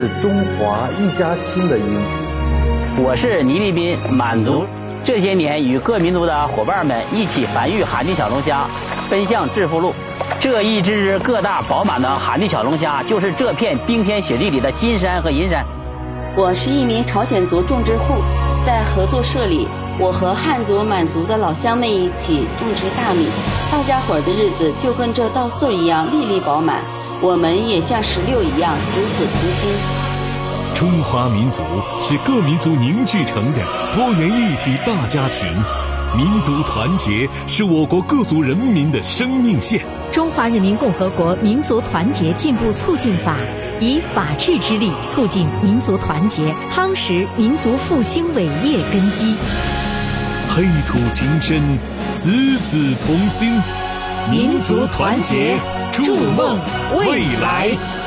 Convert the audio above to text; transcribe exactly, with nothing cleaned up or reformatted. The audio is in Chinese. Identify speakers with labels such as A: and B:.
A: 是中华一家亲的因子。
B: 我是倪立斌，满族这些年与各民族的伙伴们一起繁育寒地小龙虾，奔向致富路。这一只只个大饱满的寒地小龙虾，就是这片冰天雪地里的金山和银山。
C: 我是一名朝鲜族种植户，在合作社里，我和汉族、满族的老乡们一起种植大米，大家伙儿的日子就跟这稻穗一样粒粒饱满，我们也像石榴一样子子齐心。
D: 中华民族是各民族凝聚成的多元一体大家庭，民族团结是我国各族人民的生命线。
E: 中华人民共和国民族团结进步促进法以法治之力促进民族团结，夯实民族复兴伟业根基。
D: 黑土情深，子子同心，
E: 民族团结，筑梦未来。